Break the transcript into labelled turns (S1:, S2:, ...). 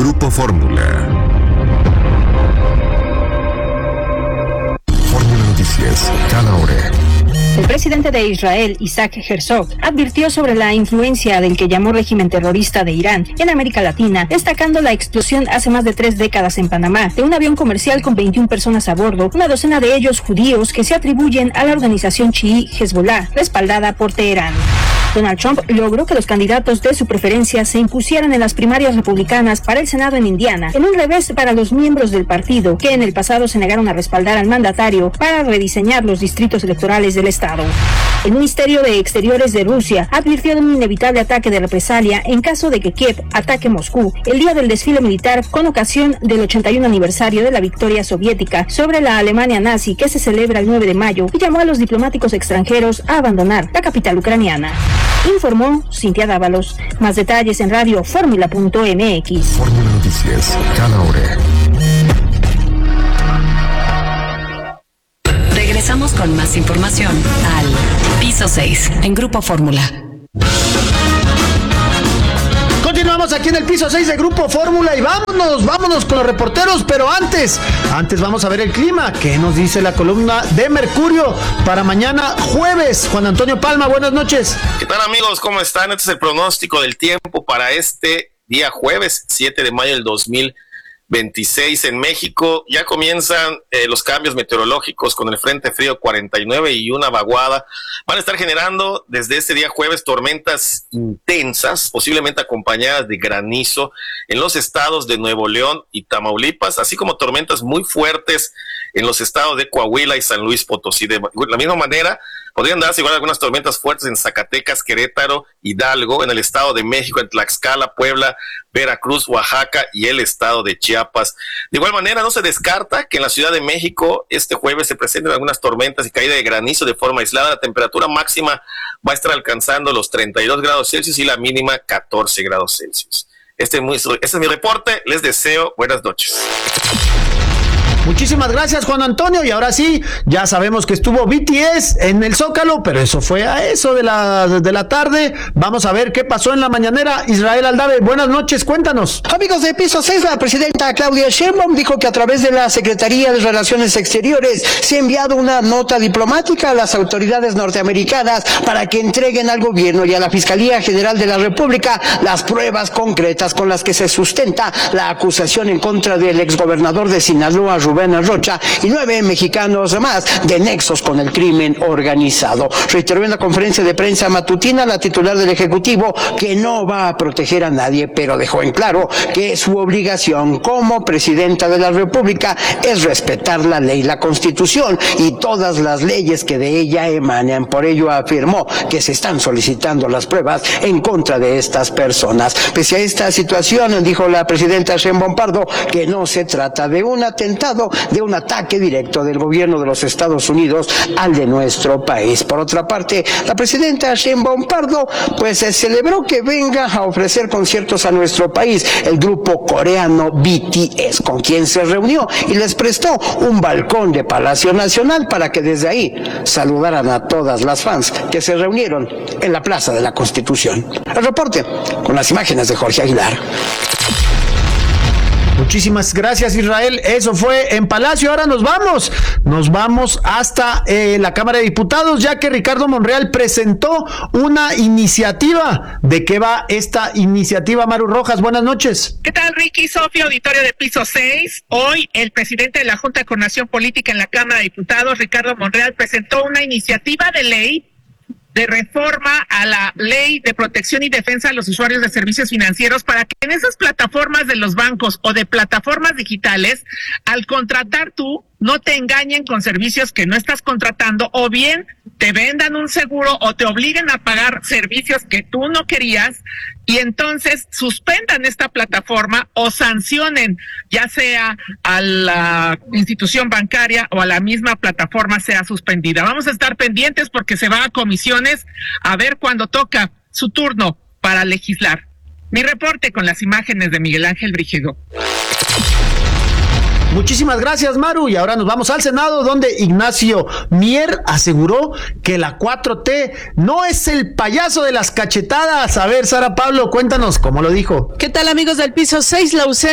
S1: Grupo Fórmula. Fórmula Noticias, cada hora.
S2: El presidente de Israel, Isaac Herzog, advirtió sobre la influencia del que llamó régimen terrorista de Irán en América Latina, destacando la explosión hace más de 3 décadas en Panamá de un avión comercial con 21 personas a bordo, una docena de ellos judíos que se atribuyen a la organización chií Hezbollah, respaldada por Teherán. Donald Trump logró que los candidatos de su preferencia se impusieran en las primarias republicanas para el Senado en Indiana, en un revés para los miembros del partido, que en el pasado se negaron a respaldar al mandatario para rediseñar los distritos electorales del estado. El Ministerio de Exteriores de Rusia advirtió de un inevitable ataque de represalia en caso de que Kiev ataque Moscú el día del desfile militar con ocasión del 81 aniversario de la victoria soviética sobre la Alemania nazi que se celebra el 9 de mayo y llamó a los diplomáticos extranjeros a abandonar la capital ucraniana. Informó Cintia Dávalos. Más detalles en radioformula.mx.
S1: Fórmula Noticias, cada hora.
S3: Regresamos con más información al Piso 6 en Grupo Fórmula.
S4: Continuamos aquí en el Piso 6 de Grupo Fórmula y vámonos con los reporteros, pero antes vamos a ver el clima. ¿Qué nos dice la columna de Mercurio para mañana jueves? Juan Antonio Palma, buenas noches.
S5: ¿Qué tal, amigos? ¿Cómo están? Este es el pronóstico del tiempo para este día jueves, 7 de mayo del 2026 en México. Ya comienzan los cambios meteorológicos con el Frente Frío 49 y una vaguada. Van a estar generando desde este día jueves tormentas intensas, posiblemente acompañadas de granizo en los estados de Nuevo León y Tamaulipas, así como tormentas muy fuertes en los estados de Coahuila y San Luis Potosí. De la misma manera, podrían darse igual algunas tormentas fuertes en Zacatecas, Querétaro, Hidalgo, en el estado de México, en Tlaxcala, Puebla, Veracruz, Oaxaca y el estado de Chiapas. De igual manera, no se descarta que en la Ciudad de México este jueves se presenten algunas tormentas y caída de granizo de forma aislada. La temperatura máxima va a estar alcanzando los 32 grados Celsius y la mínima 14 grados Celsius. Este es mi reporte. Les deseo buenas noches.
S4: Muchísimas gracias, Juan Antonio. Y ahora sí, ya sabemos que estuvo BTS en el Zócalo, pero eso fue a eso de la tarde. Vamos a ver qué pasó en la mañanera. Israel Aldave, buenas noches, cuéntanos.
S6: Amigos de Piso 6, la presidenta Claudia Sheinbaum dijo que a través de la Secretaría de Relaciones Exteriores se ha enviado una nota diplomática a las autoridades norteamericanas para que entreguen al gobierno y a la Fiscalía General de la República las pruebas concretas con las que se sustenta la acusación en contra del exgobernador de Sinaloa, Rubén Rocha, y 9 mexicanos más de nexos con el crimen organizado. Reiteró en la conferencia de prensa matutina la titular del Ejecutivo que no va a proteger a nadie, pero dejó en claro que su obligación como presidenta de la República es respetar la ley, la Constitución y todas las leyes que de ella emanan. Por ello afirmó que se están solicitando las pruebas en contra de estas personas. Pese a esta situación, dijo la presidenta Sheinbaum Pardo que no se trata de un atentado, de un ataque directo del gobierno de los Estados Unidos al de nuestro país. Por otra parte, la presidenta Sheinbaum Pardo se celebró que venga a ofrecer conciertos a nuestro país el grupo coreano BTS, con quien se reunió y les prestó un balcón de Palacio Nacional para que desde ahí saludaran a todas las fans que se reunieron en la Plaza de la Constitución. El reporte con las imágenes de Jorge Aguilar.
S4: Muchísimas gracias, Israel. Eso fue en Palacio. Ahora nos vamos hasta la Cámara de Diputados, ya que Ricardo Monreal presentó una iniciativa. ¿De qué va esta iniciativa, Maru Rojas? Buenas noches.
S7: ¿Qué tal, Ricky, Sofía, auditorio de Piso 6? Hoy el presidente de la Junta de Coordinación Política en la Cámara de Diputados, Ricardo Monreal, presentó una iniciativa de ley de reforma a la Ley de Protección y Defensa de los Usuarios de Servicios Financieros para que en esas plataformas de los bancos o de plataformas digitales, al contratar tú, no te engañen con servicios que no estás contratando, o bien te vendan un seguro o te obliguen a pagar servicios que tú no querías, y entonces suspendan esta plataforma o sancionen ya sea a la institución bancaria o a la misma plataforma sea suspendida. Vamos a estar pendientes porque se va a comisiones a ver cuándo toca su turno para legislar. Mi reporte con las imágenes de Miguel Ángel Brígido.
S4: Muchísimas gracias, Maru. Y ahora nos vamos al Senado, donde Ignacio Mier aseguró que la 4T no es el payaso de las cachetadas. A ver, Sara Pablo, cuéntanos cómo lo dijo.
S8: ¿Qué tal, amigos del Piso 6? La